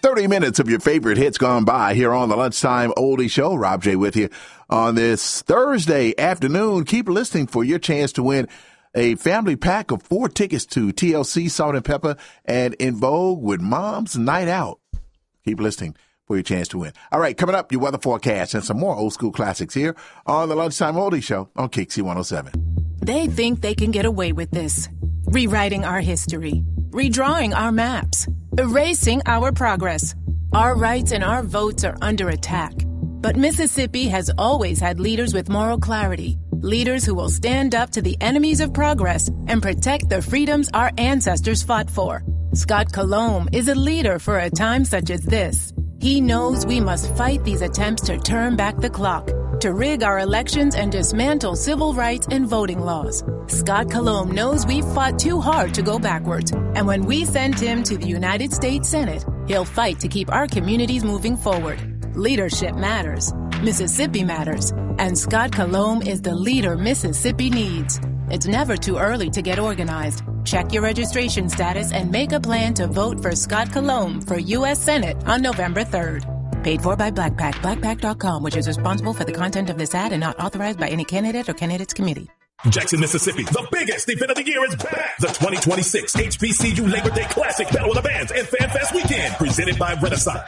30 minutes of your favorite hits gone by here on the Lunchtime Oldie Show. Rob J with you on this Thursday afternoon. Keep listening for your chance to win a family pack of 4 tickets to TLC, Salt and Pepper, and In Vogue with Mom's Night Out. Keep listening for your chance to win. All right, coming up, your weather forecast and some more old school classics here on the Lunchtime Oldie Show on KC 107. They think they can get away with this. Rewriting our history, redrawing our maps, erasing our progress. Our rights and our votes are under attack. But Mississippi has always had leaders with moral clarity, leaders who will stand up to the enemies of progress and protect the freedoms our ancestors fought for. Scott Colomb is a leader for a time such as this. He knows we must fight these attempts to turn back the clock, to rig our elections and dismantle civil rights and voting laws. Scott Colomb knows we've fought too hard to go backwards, and when we send him to the United States Senate, he'll fight to keep our communities moving forward. Leadership matters. Mississippi matters. And Scott Colomb is the leader Mississippi needs. It's never too early to get organized. Check your registration status and make a plan to vote for Scott Colomb for U.S. Senate on November 3rd. Paid for by BlackPack, BlackPack.com, which is responsible for the content of this ad and not authorized by any candidate or candidates committee. Jackson, Mississippi, the biggest event of the year is back. The 2026 HBCU Labor Day Classic Battle of the Bands and Fan Fest Weekend, presented by Renaissance.